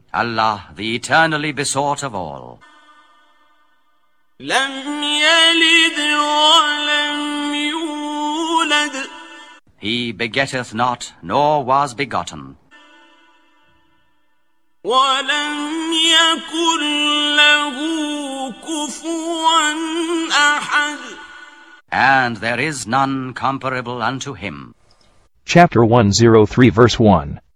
Allah, the eternally besought of all. لم يلد ولم يولد. He begetteth not, nor was begotten. ولم يكن له كفوا أحد. And there is none comparable unto him. Chapter 103 verse 1.